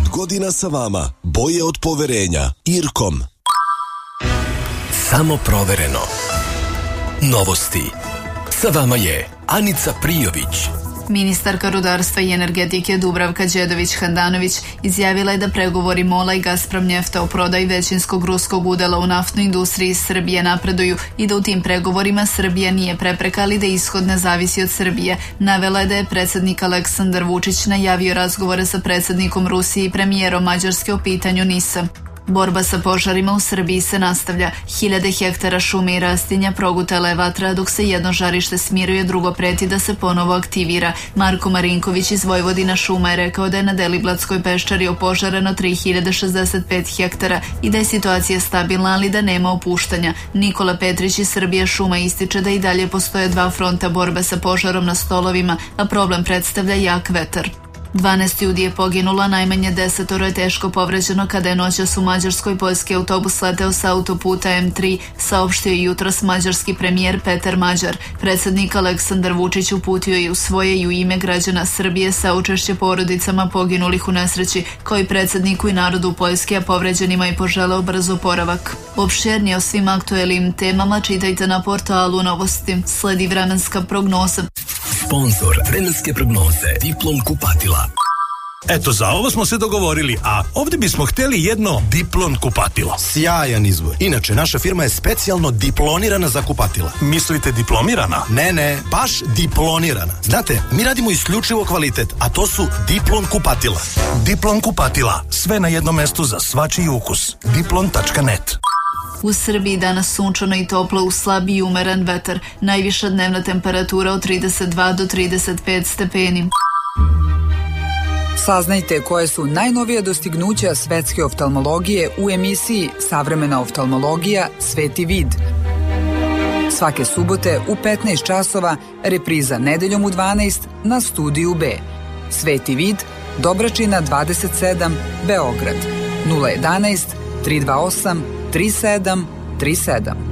godina sa vama. Boje od poverenja. Irkom. Samo provereno. Novosti. Sa vama je Anica Prijović. Ministarka rudarstva i energetike Dubravka Đedović-Handanović izjavila je da pregovori MOL-a i Gazprom Njefta o prodaji većinskog ruskog udela u naftnoj industriji Srbije napreduju i da u tim pregovorima Srbija nije prepreka, ali da ishod ne zavisi od Srbije. Navela je da je predsjednik Aleksandar Vučić najavio razgovore sa predsjednikom Rusije i premijerom Mađarske o pitanju NIS-a. Borba sa požarima u Srbiji se nastavlja. Hiljade hektara šume i rastinja progutala je vatra, dok se jedno žarište smiruje, drugo preti da se ponovo aktivira. Marko Marinković iz Vojvodina šuma je rekao da je na Deliblatskoj peščari opožareno 3065 hektara i da je situacija stabilna, ali da nema opuštanja. Nikola Petrić iz Srbije šuma ističe da i dalje postoje dva fronta borbe sa požarom na stolovima, a problem predstavlja jak vetar. 12 ljudi je poginulo, najmanje 10 je teško povređeno kada je noćas u Mađarskoj poljski autobus leteo sa autoputa M3, saopštio je jutros mađarski premijer Peter Mađar. Predsjednik Aleksandar Vučić uputio je u svoje i u ime građana Srbije saučešće porodicama poginulih u nesreći, kao i predsjedniku i narodu Poljske, a povređenima i poželeo brz oporavak. Opširnije o svim aktuelnim temama čitajte na portalu Novosti. Sledi vremenska prognoza. Sponzor vremenske prognoze Diplom kupatila. Eto, za ovo smo se dogovorili, a ovdje bismo htjeli jedno Diplom kupatilo. Sjajan izbor. Inače, naša firma je specijalno diplonirana za kupatila. Mislite diplomirana? Ne, baš diplonirana. Znate, mi radimo isključivo kvalitet, a to su Diplom kupatila. Diplom kupatila. Sve na jednom mestu za svačiji ukus. Diplom.net. U Srbiji danas sunčano i toplo uz slab i umeren vetar. Najviša dnevna temperatura od 32 do 35 stepeni. Saznajte koje su najnovija dostignuća svetske oftalmologije u emisiji Savremena oftalmologija Sveti vid. Svake subote u 15 časova, repriza nedeljom u 12 na Studiju B. Sveti vid, Dobračina 27, Beograd. 011 328 3737.